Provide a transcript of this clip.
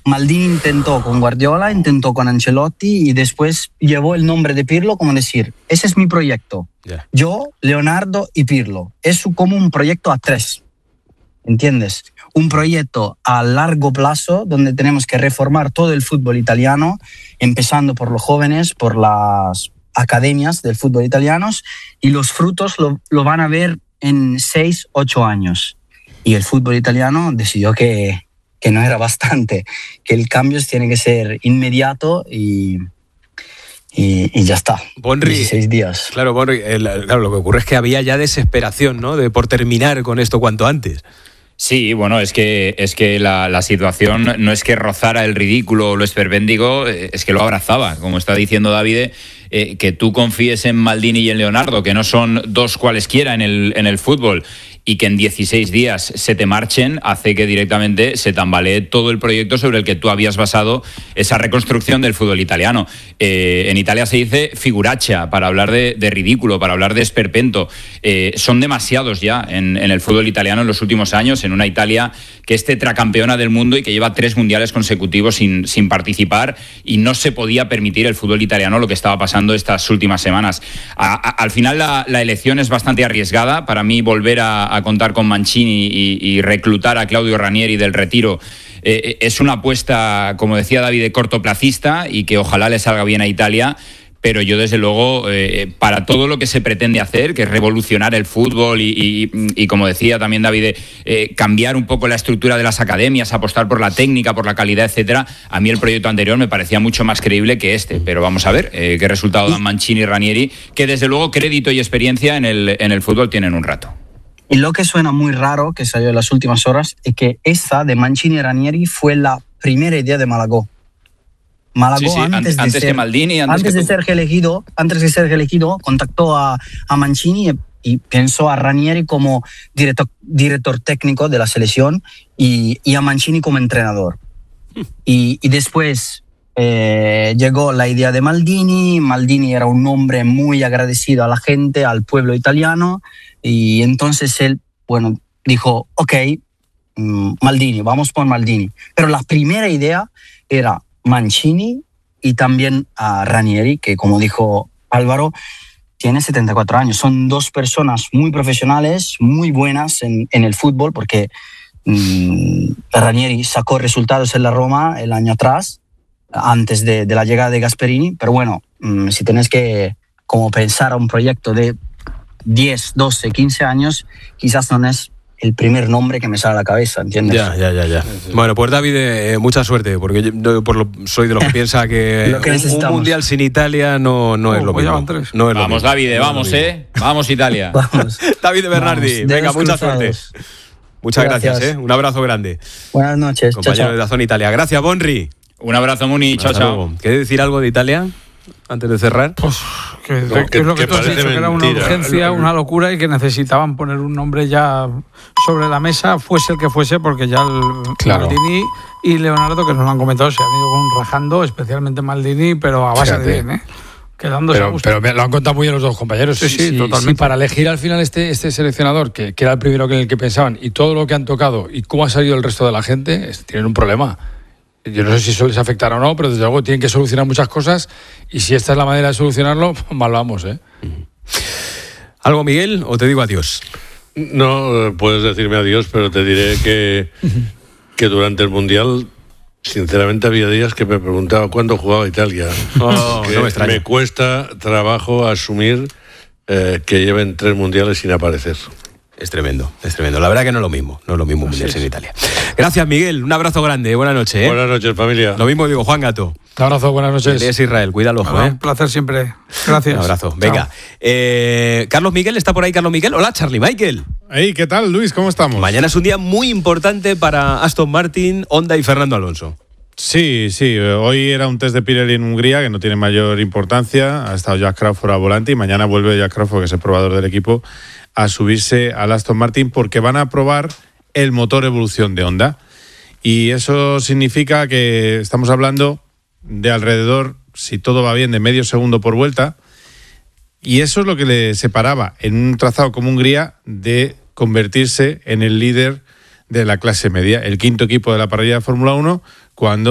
Maldini intentó con Guardiola, intentó con Ancelotti y después llevó el nombre de Pirlo como decir, ese es mi proyecto. Yeah. Yo, Leonardo y Pirlo. Es como un proyecto a 3, ¿entiendes? Un proyecto a largo plazo donde tenemos que reformar todo el fútbol italiano, empezando por los jóvenes, por las academias del fútbol italianos, y los frutos lo van a ver en 6, 8 años. Y el fútbol italiano decidió que no era bastante, que el cambio tiene que ser inmediato y ya está. Bonri, 16 días. Claro, Bonri, claro, lo que ocurre es que había ya desesperación, ¿no?, por terminar con esto cuanto antes. Sí, bueno, es que la situación no es que rozara el ridículo o lo esperpéntico, es que lo abrazaba, como está diciendo David, que tú confíes en Maldini y en Leonardo, que no son dos cualesquiera en el fútbol, y que en 16 días se te marchen, hace que directamente se tambalee todo el proyecto sobre el que tú habías basado esa reconstrucción del fútbol italiano. En Italia se dice figuraccia, para hablar de ridículo, para hablar de esperpento. Son demasiados ya en el fútbol italiano en los últimos años, en una Italia que es tetracampeona del mundo y que lleva 3 mundiales consecutivos sin participar, y no se podía permitir el fútbol italiano lo que estaba pasando estas últimas semanas. Al final la elección es bastante arriesgada. Para mí, volver a contar con Mancini y reclutar a Claudio Ranieri del retiro es una apuesta, como decía David, cortoplacista, y que ojalá le salga bien a Italia. Pero yo, desde luego, para todo lo que se pretende hacer, que es revolucionar el fútbol y como decía también David, cambiar un poco la estructura de las academias, apostar por la técnica, por la calidad, etcétera, a mí el proyecto anterior me parecía mucho más creíble que este. Pero vamos a ver qué resultado dan Mancini y Ranieri, que desde luego crédito y experiencia en el fútbol tienen un rato. Y lo que suena muy raro, que salió en las últimas horas, es que esta de Mancini y Ranieri fue la primera idea de Malagó. Malagó, sí, antes que Maldini, antes de ser elegido, contactó a Mancini y pensó a Ranieri como director técnico de la selección y a Mancini como entrenador. Y después llegó la idea de Maldini. Maldini era un hombre muy agradecido a la gente, al pueblo italiano, y entonces él, dijo, ok, Maldini, vamos por Maldini. Pero la primera idea era Mancini y también a Ranieri, que, como dijo Álvaro, tiene 74 años. Son 2 personas muy profesionales, muy buenas en el fútbol, porque Ranieri sacó resultados en la Roma el año atrás, antes de la llegada de Gasperini. Pero bueno, si tenés que como pensar a un proyecto de 10, 12, 15 años, quizás no es el primer nombre que me sale a la cabeza, ¿entiendes? Ya. Bueno, pues David, mucha suerte, porque yo soy de los que piensa que un mundial sin Italia no es lo mismo. Vamos, David, vamos Italia. Vamos. David Bernardi, venga, mucha suerte. Muchas gracias. Un abrazo grande. Buenas noches. Compañero chao. de Dazón Italia. Gracias, Bonri. Un abrazo, Muni. Chao. ¿Quieres decir algo de Italia antes de cerrar? Pues que es lo que tú has dicho, que era una urgencia, una locura, y que necesitaban poner un nombre ya sobre la mesa, fuese el que fuese, porque ya Maldini y Leonardo, que nos lo han comentado, se han ido rajando, especialmente Maldini, pero a base de bien, quedándose a gusto. Pero lo han contado muy bien los dos compañeros. Sí, totalmente. Sí, para elegir al final este seleccionador, que era el primero en el que pensaban, y todo lo que han tocado y cómo ha salido el resto de la gente, tienen un problema. Yo no sé si eso les afectará o no, pero desde luego tienen que solucionar muchas cosas, y si esta es la manera de solucionarlo, mal vamos, ¿Algo, Miguel, o te digo adiós? No, puedes decirme adiós, pero te diré que durante el Mundial, sinceramente, había días que me preguntaba cuándo jugaba Italia. No me extraña. Me cuesta trabajo asumir que lleven 3 mundiales sin aparecer. Es tremendo. La verdad que no es lo mismo un mundial sin Italia. Gracias, Miguel. Un abrazo grande. Buenas noches. Buenas noches, familia. Lo mismo digo, Juan Gato. Un abrazo, buenas noches. Es Israel, cuídalo, ojo. Un placer siempre. Gracias. Un abrazo. Venga. Carlos Miguel, ¿está por ahí Carlos Miguel? Hola, Charlie Michael. Hey, ¿qué tal, Luis? ¿Cómo estamos? Mañana es un día muy importante para Aston Martin, Honda y Fernando Alonso. Sí. Hoy era un test de Pirelli en Hungría, que no tiene mayor importancia. Ha estado Jack Crawford al volante y mañana vuelve Jack Crawford, que es el probador del equipo, a subirse al Aston Martin, porque van a probar el motor Evolución de Honda. Y eso significa que estamos hablando de alrededor, si todo va bien, de medio segundo por vuelta. Y eso es lo que le separaba en un trazado como Hungría de convertirse en el líder de la clase media, el 5º equipo de la parrilla de Fórmula 1, cuando